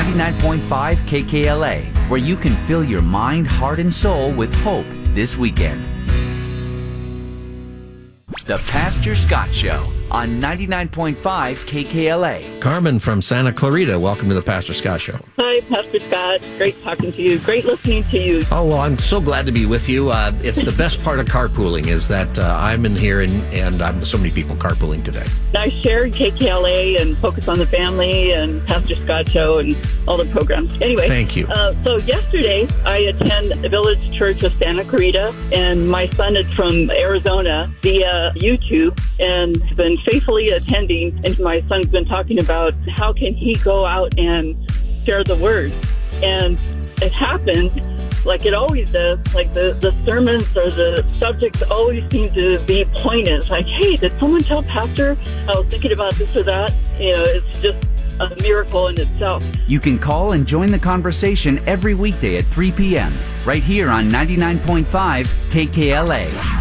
99.5 KKLA, where you can fill your mind, heart, and soul with hope this weekend. The Pastor Scott Show on 99.5 KKLA. Carmen from Santa Clarita, welcome to the Pastor Scott Show. Hi, Pastor Scott. Great talking to you. Great listening to you. Oh, well, I'm so glad to be with you. It's the best part of carpooling is that I'm in here and I'm so many people carpooling today. I shared KKLA and Focus on the Family and Pastor Scott Show and all the programs. Anyway. Thank you. So yesterday, I attend the Village Church of Santa Clarita, and my son is from Arizona via YouTube and has been faithfully attending. And my son's been talking about how can he go out and share the word. And it happened like it always does, like the sermons or the subjects always seem to be poignant. It's like, hey, did someone tell Pastor I was thinking about this or that? You know, it's just a miracle in itself. You can call and join the conversation every weekday at 3 p.m. right here on 99.5 KKLA.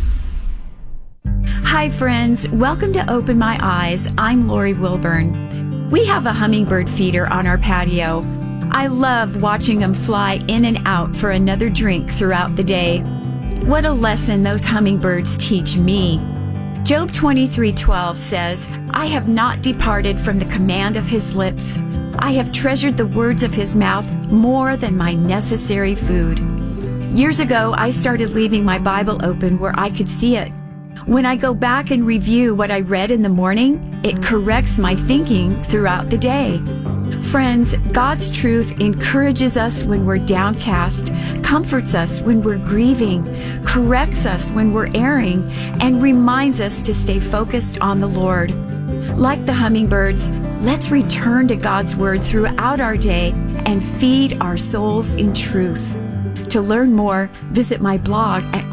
Hi, friends. Welcome to Open My Eyes. I'm Lori Wilburn. We have a hummingbird feeder on our patio. I love watching them fly in and out for another drink throughout the day. What a lesson those hummingbirds teach me. Job 23:12 says, I have not departed from the command of his lips. I have treasured the words of his mouth more than my necessary food. Years ago, I started leaving my Bible open where I could see it. When I go back and review what I read in the morning, it corrects my thinking throughout the day. Friends, God's truth encourages us when we're downcast, comforts us when we're grieving, corrects us when we're erring, and reminds us to stay focused on the Lord. Like the hummingbirds, let's return to God's word throughout our day and feed our souls in truth. To learn more, visit my blog at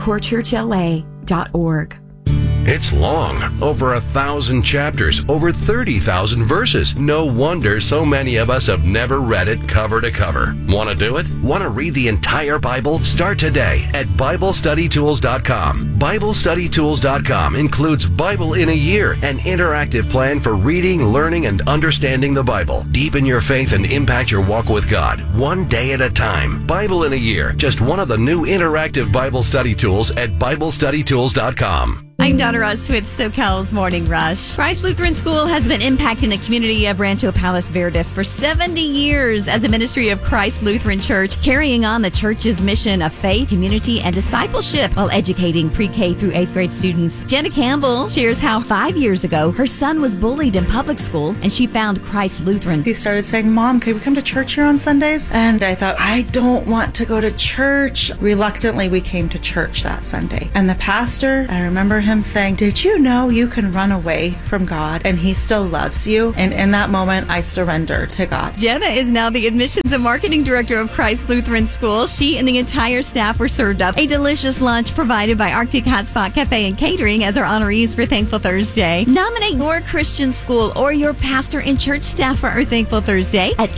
corechurchla.org. It's long, over 1,000 chapters, over 30,000 verses. No wonder so many of us have never read it cover to cover. Want to do it? Want to read the entire Bible? Start today at BibleStudyTools.com. BibleStudyTools.com includes Bible in a Year, an interactive plan for reading, learning, and understanding the Bible. Deepen your faith and impact your walk with God, one day at a time. Bible in a Year, just one of the new interactive Bible study tools at BibleStudyTools.com. I'm Donna Rush with SoCal's Morning Rush. Christ Lutheran School has been impacting the community of Rancho Palos Verdes for 70 years as a ministry of Christ Lutheran Church, carrying on the church's mission of faith, community, and discipleship while educating pre-K through 8th grade students. Jenna Campbell shares how 5 years ago her son was bullied in public school and she found Christ Lutheran. He started saying, Mom, could we come to church here on Sundays? And I thought, I don't want to go to church. Reluctantly, we came to church that Sunday. And the pastor, I remember him saying, did you know you can run away from God and he still loves you? And in that moment, I surrendered to God. Jenna is now the admissions and marketing director of Christ Lutheran School. She and the entire staff were served up a delicious lunch provided by Arctic Hot Spot Cafe and Catering as our honorees for Thankful Thursday. Nominate your Christian school or your pastor and church staff for our Thankful Thursday at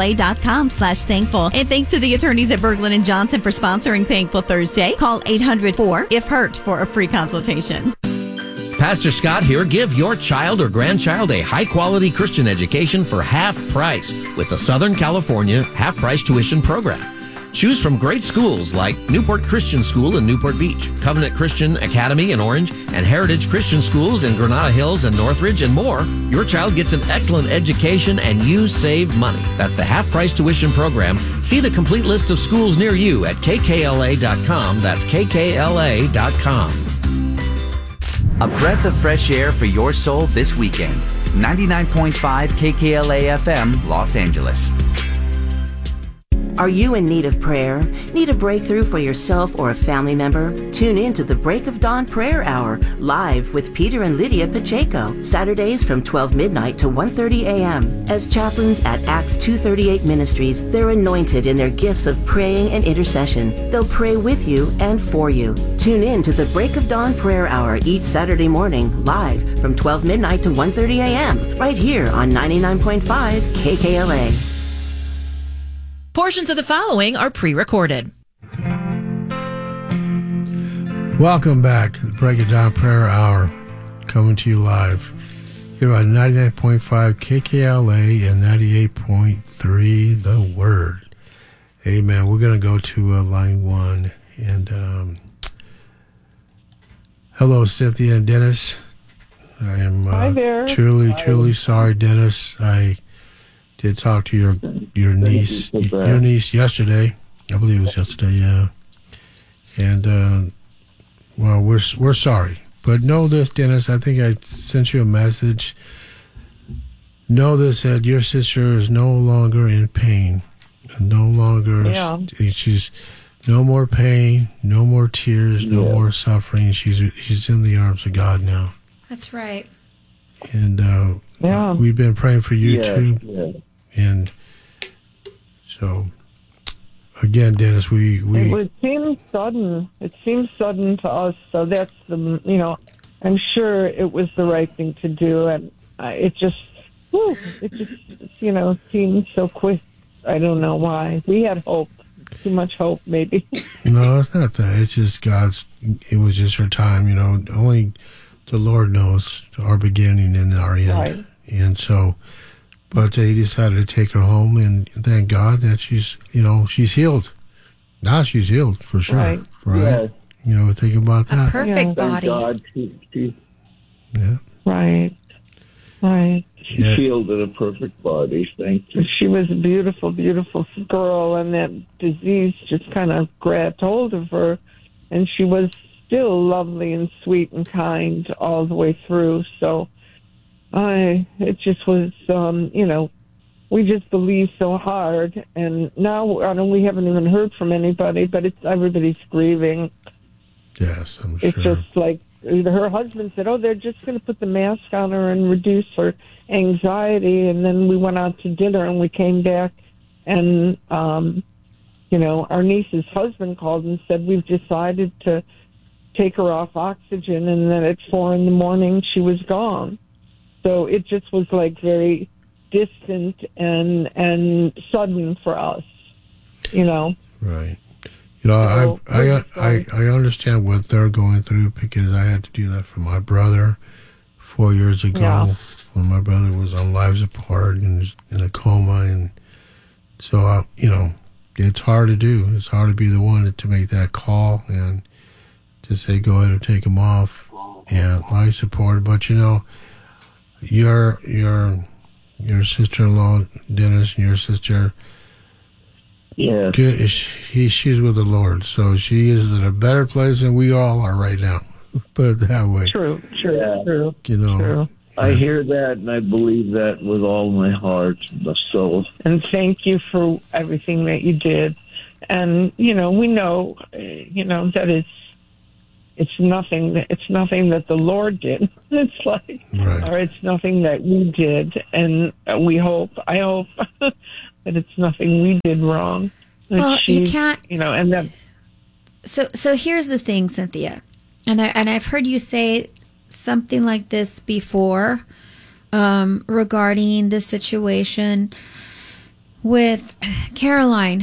kkla.com/thankful. And thanks to the attorneys at Berglund and Johnson for sponsoring Thankful Thursday. Call 800-4-IF-HURT for a free consultation. Pastor Scott here. Give your child or grandchild a high-quality Christian education for half price with the Southern California half-price tuition program. Choose from great schools like Newport Christian School in Newport Beach, Covenant Christian Academy in Orange, and Heritage Christian Schools in Granada Hills and Northridge and more. Your child gets an excellent education and you save money. That's the half-price tuition program. See the complete list of schools near you at kkla.com. That's kkla.com. A breath of fresh air for your soul this weekend. 99.5 KKLA FM, Los Angeles. Are you in need of prayer? Need a breakthrough for yourself or a family member? Tune in to the Break of Dawn Prayer Hour, live with Peter and Lydia Pacheco, Saturdays from 12 midnight to 1:30 a.m. As chaplains at Acts 238 Ministries, they're anointed in their gifts of praying and intercession. They'll pray with you and for you. Tune in to the Break of Dawn Prayer Hour each Saturday morning, live from 12 midnight to 1:30 a.m. right here on 99.5 KKLA. Portions of the following are pre-recorded. Welcome back to the Break It Down Prayer Hour, coming to you live You're on 99.5 KKLA and 98.3 The Word. Amen. We're going to go to line 1. And hello, Cynthia and Dennis. I am Hi there. truly sorry, Dennis. I did talk to your niece yesterday. I believe it was yesterday, yeah. And well, we're sorry. But know this, Dennis, I think I sent you a message. Know this, that your sister is no longer in pain. No longer, she's no more pain, no more tears, no more suffering. She's in the arms of God now. That's right. And we've been praying for you too. Yeah. And so, again, Dennis, it seems sudden. It seems sudden to us. So that's I'm sure it was the right thing to do, and it just seemed so quick. I don't know why. We had hope. Too much hope, maybe. No, it's not that. It's just it was just her time, Only the Lord knows our beginning and our end. Right. And so, but they decided to take her home, and thank God that she's healed. Now she's healed, for sure. Right? Yes. Think about that. A perfect body. God, yeah. Right. She's healed in a perfect body. Thank you. She was a beautiful, beautiful girl, and that disease just kind of grabbed hold of her, and she was still lovely and sweet and kind all the way through. So, it just was, we just believed so hard, and now we haven't even heard from anybody, but everybody's grieving. Yes, I'm sure. It's just like her husband said, they're just going to put the mask on her and reduce her anxiety. And then we went out to dinner and we came back and, our niece's husband called and said, we've decided to take her off oxygen. And then at 4 a.m, she was gone. So it just was like very distant and sudden for us, Right. I understand what they're going through because I had to do that for my brother 4 years ago when my brother was on life support and in a coma. And so, it's hard to do. It's hard to be the one to make that call and to say, go ahead and take him off and life support. But, your sister-in-law, Dennis, and your sister... Yeah, she's with the Lord, so she is in a better place than we all are right now. Put it that way. True. True. True. I hear that, and I believe that with all my heart and soul. And thank you for everything that you did. And we know, that it's nothing. It's nothing that the Lord did. It's like, or it's nothing that we did, and I hope. That it's nothing we did wrong. Well, you can't. And then. So here's the thing, Cynthia, and I've heard you say something like this before, regarding the situation with Caroline.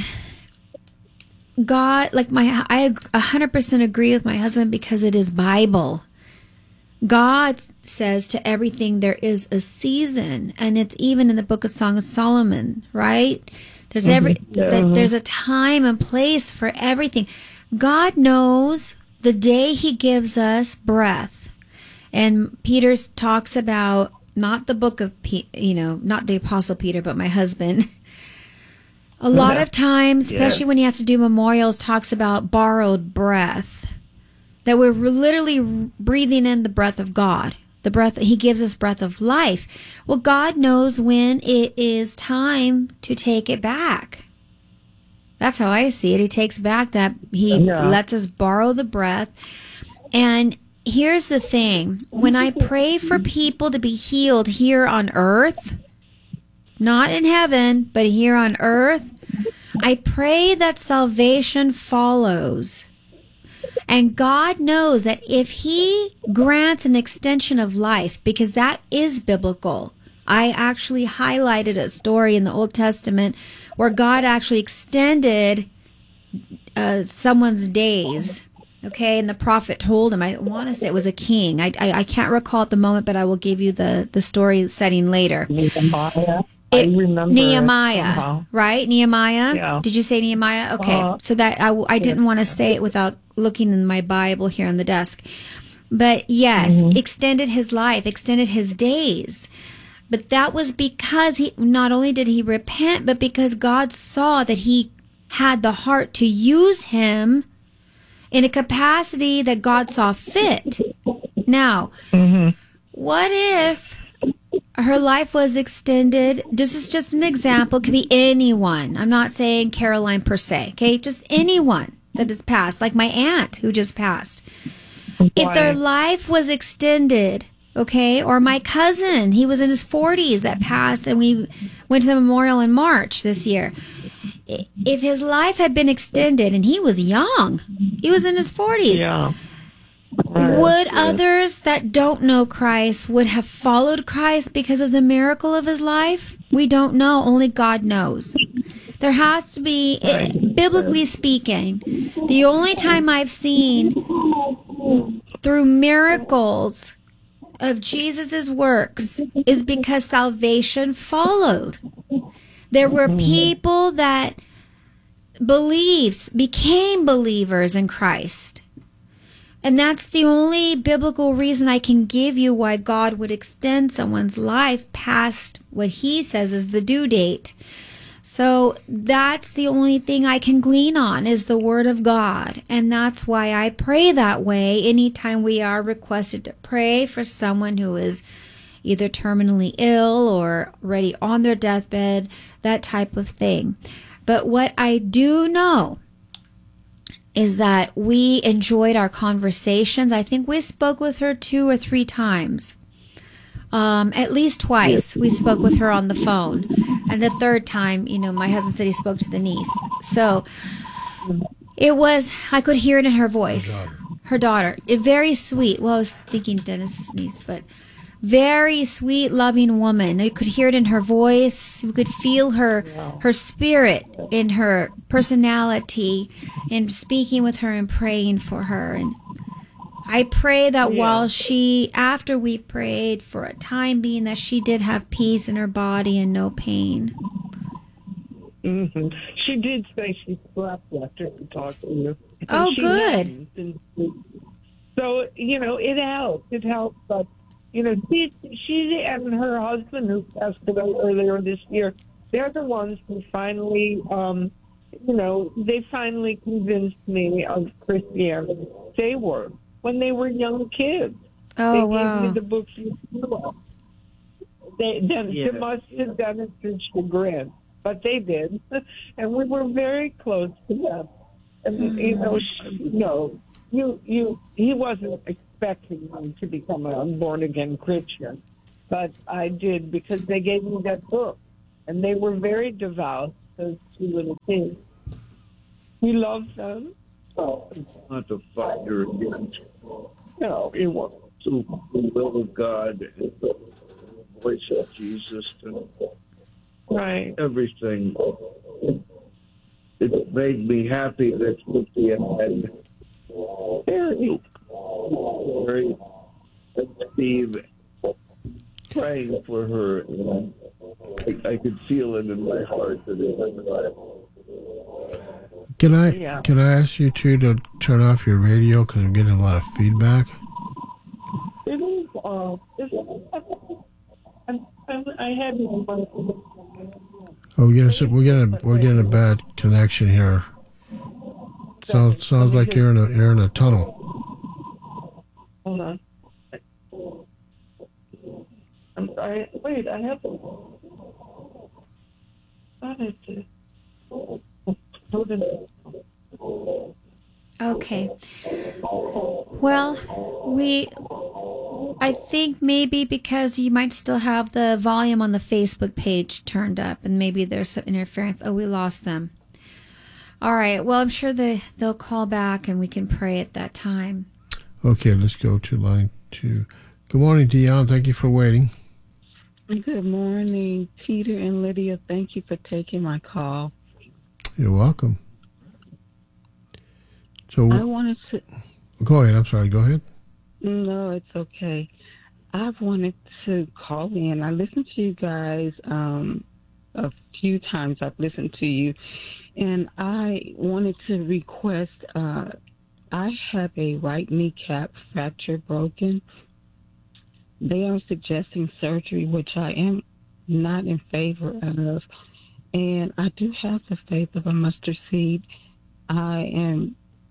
God, I 100% agree with my husband because it is Bible. God says to everything there is a season, and it's even in the book of Song of Solomon, right? There's there's a time and place for everything. God knows the day he gives us breath. And Peter talks about, not the book of, not the Apostle Peter, but my husband. A lot of times, especially when he has to do memorials, talks about borrowed breath. That we're literally breathing in the breath of God. The breath, he gives us breath of life. Well, God knows when it is time to take it back. That's how I see it. He takes back that he lets us borrow the breath. And here's the thing. When I pray for people to be healed here on earth, not in heaven, but here on earth, I pray that salvation follows. And God knows that if he grants an extension of life, because that is biblical. I actually highlighted a story in the Old Testament where God actually extended someone's days. Okay, and the prophet told him, I want to say it was a king. I can't recall at the moment, but I will give you the story setting later. Nehemiah. I remember Nehemiah, right? Nehemiah? Yeah. Did you say Nehemiah? Okay, so that I didn't want to say it without looking in my Bible here on the desk. But yes, extended his life, extended his days. But that was because he not only did he repent, but because God saw that he had the heart to use him in a capacity that God saw fit. Now, what if her life was extended? This is just an example. It could be anyone. I'm not saying Caroline per se. Okay, just anyone that has passed, like my aunt who just passed. If their life was extended, okay, or my cousin, he was in his 40s that passed, and we went to the memorial in March this year. If his life had been extended, and he was young, he was in his 40s, would others that don't know Christ would have followed Christ because of the miracle of his life? We don't know. Only God knows. There has to be, biblically speaking, the only time I've seen through miracles of Jesus's works is because salvation followed. There were people that became believers in Christ. And that's the only biblical reason I can give you why God would extend someone's life past what he says is the due date. So that's the only thing I can glean on is the Word of God. And that's why I pray that way anytime we are requested to pray for someone who is either terminally ill or already on their deathbed, that type of thing. But what I do know is that we enjoyed our conversations. I think we spoke with her 2 or 3 times. At least twice we spoke with her on the phone. And the third time, my husband said he spoke to the niece. So it was, I could hear it in her voice. Her daughter. Very sweet. Well, I was thinking Dennis's niece, but very sweet, loving woman. You could hear it in her voice. You could feel her spirit in her personality in speaking with her and praying for her. And I pray that after we prayed for a time being, that she did have peace in her body and no pain. She did say she slept after we talked to you. Oh, good. So, it helped. It helped. But, she and her husband, who passed away earlier this year, they're the ones who finally, they finally convinced me of Christianity. They were. When they were young kids. They gave me the books. They must have done it to chagrin, but they did. And we were very close to them. And, he wasn't expecting me to become a born-again Christian, but I did because they gave me that book. And they were very devout, those 2 little kids. We loved them. Oh, it's not to fight your against. No, it wasn't. To the will of God and the voice of Jesus and everything. It made me happy that Cynthia had Larry and Steve praying for her. And I could feel it in my heart that it was Can I ask you to turn off your radio because I'm getting a lot of feedback? It is. I had. Oh, we're getting a bad connection here. Sounds like you're in a tunnel. Hold on. I'm sorry. Wait, I have to. Okay. Well, I think maybe because you might still have the volume on the Facebook page turned up and maybe there's some interference. Oh, we lost them. All right. Well, I'm sure they'll call back and we can pray at that time. Okay, let's go to line 2. Good morning, Dion. Thank you for waiting. Good morning, Peter and Lydia. Thank you for taking my call. You're welcome. So I wanted to. Go ahead. I'm sorry. Go ahead. No, it's okay. I've wanted to call in. I listened to you guys a few times. I've listened to you, and I wanted to request. I have a right kneecap fracture broken. They are suggesting surgery, which I am not in favor of. And I do have the faith of a mustard seed. I am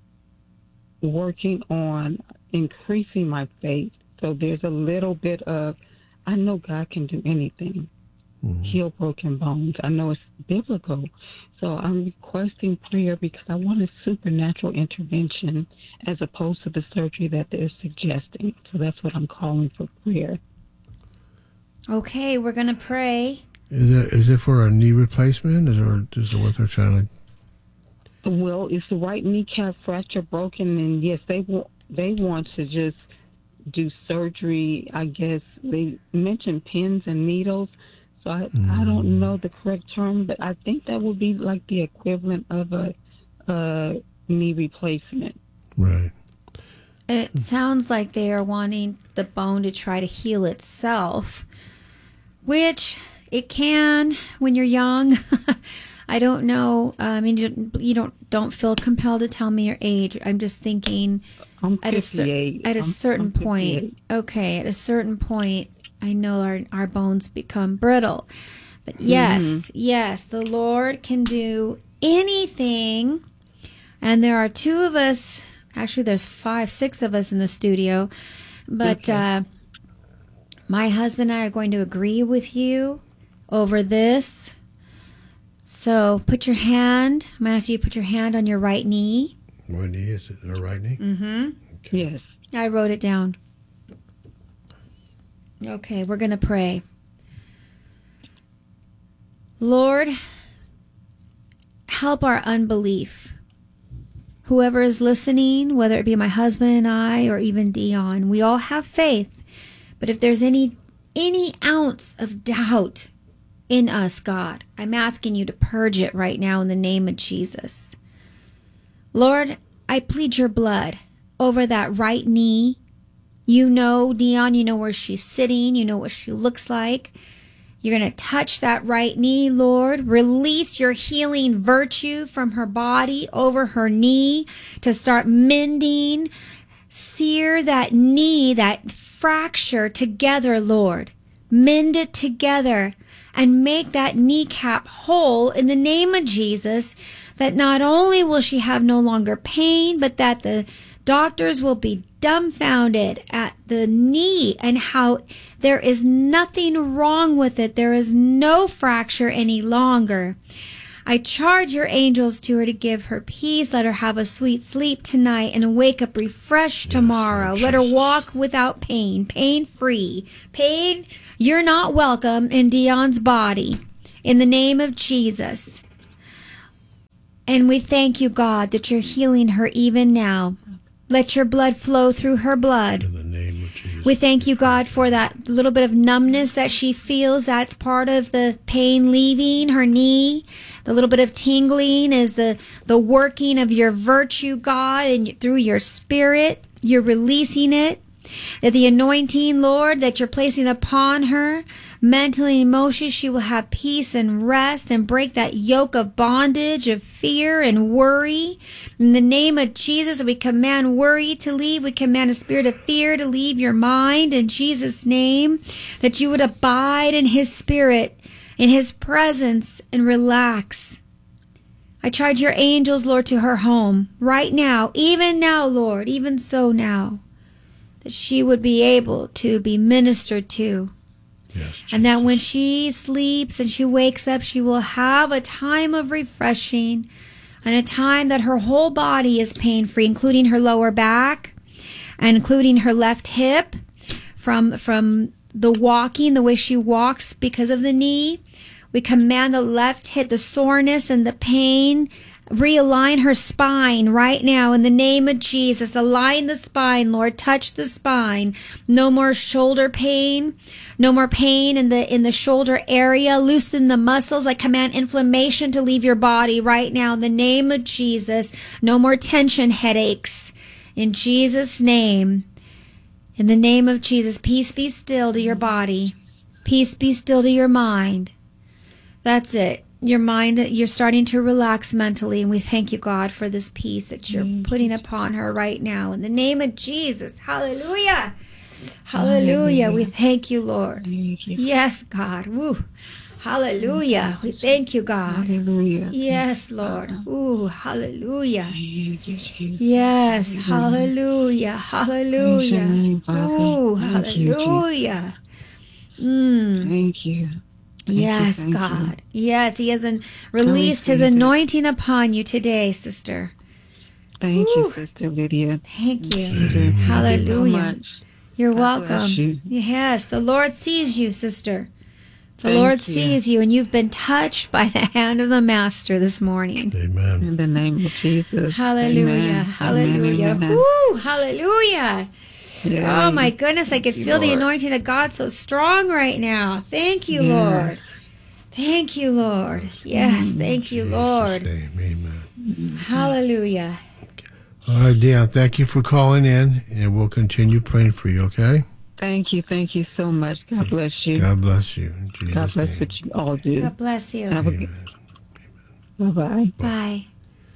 working on increasing my faith. So there's a little bit of, I know God can do anything. Heal broken bones. I know it's biblical. So I'm requesting prayer because I want a supernatural intervention as opposed to the surgery that they're suggesting. So that's what I'm calling for prayer. Okay, we're going to pray. Is it for a knee replacement? Or is it what they're trying to... Well, it's the right kneecap fracture broken, and yes, they want to just do surgery. I guess they mentioned pins and needles. So I don't know the correct term, but I think that would be like the equivalent of a knee replacement. Right. And it sounds like they are wanting the bone to try to heal itself, which it can when you're young. I don't know. I mean, you don't feel compelled to tell me your age. I'm just thinking I'm 58. At a certain point. Okay, at a certain point, I know our bones become brittle. But yes, the Lord can do anything. And there are two of us. Actually, there's 6 of us in the studio. But my husband and I are going to agree with you over this. So put your hand. I'm going to ask you to put your hand on your right knee. What knee? Is it the right knee? Mm-hmm. Okay. Yes. I wrote it down. Okay, we're going to pray. Lord, help our unbelief. Whoever is listening, whether it be my husband and I or even Dion, we all have faith. But if there's any ounce of doubt in us, God, I'm asking you to purge it right now in the name of Jesus. Lord, I plead your blood over that right knee. You know, Dion, you know where she's sitting. You know what she looks like. You're going to touch that right knee, Lord. Release your healing virtue from her body over her knee to start mending. Sear that knee, that fracture together, Lord. Mend it together and make that kneecap whole in the name of Jesus, that not only will she have no longer pain, but that the doctors will be dumbfounded at the knee and how there is nothing wrong with it. There is no fracture any longer. I charge your angels to her to give her peace. Let her have a sweet sleep tonight and wake up refreshed tomorrow. Let her walk without pain, pain-free. Pain, you're not welcome in Dion's body. In the name of Jesus. And we thank you, God, that you're healing her even now. Let your blood flow through her blood. In the name of Jesus. We thank you, God, for that little bit of numbness that she feels. That's part of the pain leaving her knee. The little bit of tingling is the working of your virtue, God, and through your spirit, you're releasing it. That the anointing, Lord, that you're placing upon her, mentally and emotionally, she will have peace and rest and break that yoke of bondage, of fear and worry. In the name of Jesus, we command worry to leave. We command a spirit of fear to leave your mind in Jesus' name. That you would abide in his spirit, in his presence, and relax. I charge your angels, Lord, to her home right now, even now, Lord, even so now. That she would be able to be ministered to. Yes, and that when she sleeps and she wakes up, she will have a time of refreshing and a time that her whole body is pain-free, including her lower back and including her left hip from the walking, the way she walks because of the knee. We command the left hip, the soreness and the pain. Realign her spine right now in the name of Jesus. Align the spine, Lord. Touch the spine. No more shoulder pain. No more pain in the shoulder area. Loosen the muscles. I command inflammation to leave your body right now in the name of Jesus. No more tension headaches. In Jesus' name, in the name of Jesus, peace be still to your body. Peace be still to your mind. That's it. Your mind, you're starting to relax mentally, and we thank you, God, for this peace that you're putting upon her right now. In the name of Jesus, hallelujah. Hallelujah. We thank you, Lord. Yes, God. Woo. Hallelujah. We thank you, God. Hallelujah. Yes, Lord. Ooh, hallelujah. Yes, hallelujah. Hallelujah. Ooh, hallelujah. Thank you. Yes, God. Yes, He has released His anointing upon you today, sister. Thank you, Sister Lydia. Thank you. Hallelujah. Hallelujah. You're God welcome. bless you. Yes, the Lord sees you, sister. The Thank Lord you. sees you, and you've been touched by the hand of the Master this morning. Amen. In the name of Jesus. Hallelujah. Amen. Hallelujah. Amen. Woo, hallelujah. Yay. Oh, my goodness. I could Thank you, feel the Lord. anointing of God so strong right now. Thank you, Yes. Lord. Thank you, Lord. Yes, thank you, Lord. Name, amen. Hallelujah. All right, Dion, thank you for calling in, and we'll continue praying for you, okay? Thank you so much. God bless you. God bless you. In Jesus' God bless name. what you all do. God bless you. Have a good. Bye-bye. Bye.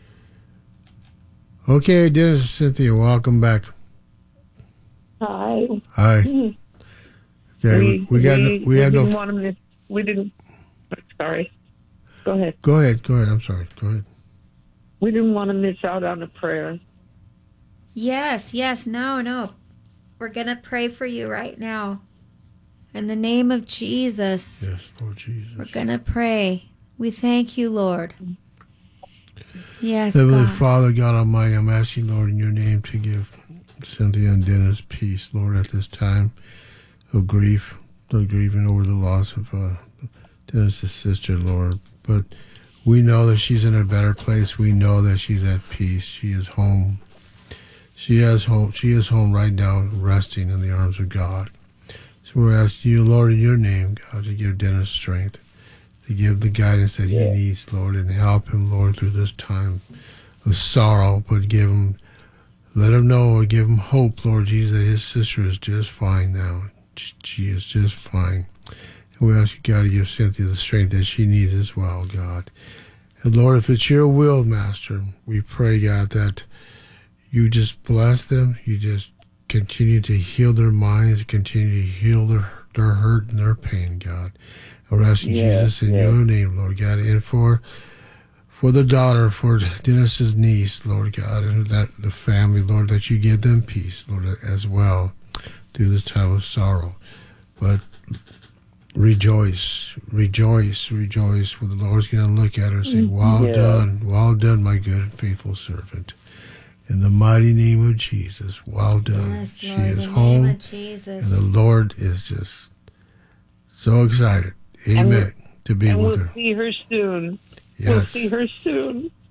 Okay, Dennis and Cynthia, welcome back. Hi. Hi. Okay, we had didn't no. want him to, we didn't, sorry. Go ahead. Go ahead. I'm sorry. Go ahead. We didn't want to miss out on a prayer. Yes, no. We're going to pray for you right now. In the name of Jesus. Yes, Lord Jesus. We're going to pray. We thank you, Lord. Yes, Heavenly God. Father, God Almighty, I'm asking, Lord, in your name to give Cynthia and Dennis peace, Lord, at this time of grief. They're grieving over the loss of Dennis's sister, Lord. But we know that she's in a better place. We know that she's at peace. She is home. She is home right now, resting in the arms of God. So we're asking you, Lord, in your name, God, to give Dennis strength, to give the guidance that he needs, Lord, and help him, Lord, through this time of sorrow. But let him know, or give him hope, Lord Jesus, that his sister is just fine now. She is just fine. And we ask you, God, to give Cynthia the strength that she needs as well, God. And Lord, if it's your will, Master, we pray, God, that you just bless them. You just continue to heal their minds, continue to heal their hurt and their pain, God. And we're asking Jesus in your name, Lord God, and for the daughter, for Dennis's niece, Lord God, and that the family, Lord, that you give them peace, Lord, as well through this time of sorrow. But rejoice, for the Lord's going to look at her and say, well done, my good and faithful servant. In the mighty name of Jesus, well done. Yes, she Lord, is in the home, name of Jesus. and the Lord is just so excited, amen, to be with her. We'll see her soon. Yes. We'll see her soon.